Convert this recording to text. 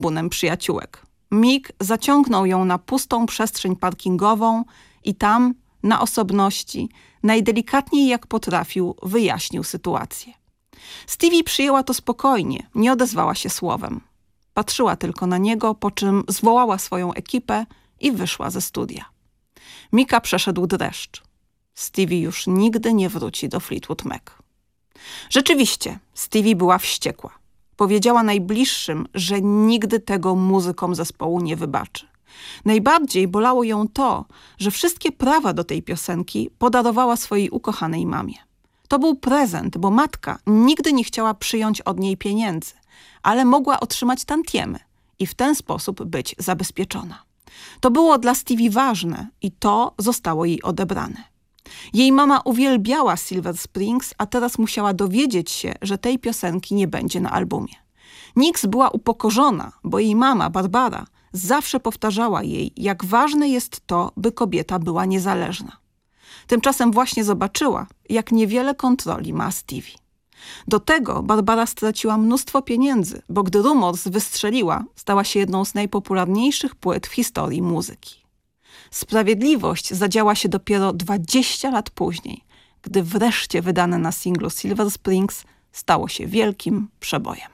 bunem przyjaciółek. Mick zaciągnął ją na pustą przestrzeń parkingową i tam, na osobności, najdelikatniej jak potrafił, wyjaśnił sytuację. Stevie przyjęła to spokojnie, nie odezwała się słowem. Patrzyła tylko na niego, po czym zwołała swoją ekipę i wyszła ze studia. Micka przeszedł dreszcz. Stevie już nigdy nie wróci do Fleetwood Mac. Rzeczywiście, Stevie była wściekła. Powiedziała najbliższym, że nigdy tego muzykom zespołu nie wybaczy. Najbardziej bolało ją to, że wszystkie prawa do tej piosenki podarowała swojej ukochanej mamie. To był prezent, bo matka nigdy nie chciała przyjąć od niej pieniędzy, ale mogła otrzymać tantiemy i w ten sposób być zabezpieczona. To było dla Stevie ważne i to zostało jej odebrane. Jej mama uwielbiała Silver Springs, a teraz musiała dowiedzieć się, że tej piosenki nie będzie na albumie. Nix była upokorzona, bo jej mama, Barbara, zawsze powtarzała jej, jak ważne jest to, by kobieta była niezależna. Tymczasem właśnie zobaczyła, jak niewiele kontroli ma Stevie. Do tego Barbara straciła mnóstwo pieniędzy, bo gdy Rumors wystrzeliła, stała się jedną z najpopularniejszych płyt w historii muzyki. Sprawiedliwość zadziała się dopiero 20 lat później, gdy wreszcie wydane na singlu Silver Springs stało się wielkim przebojem.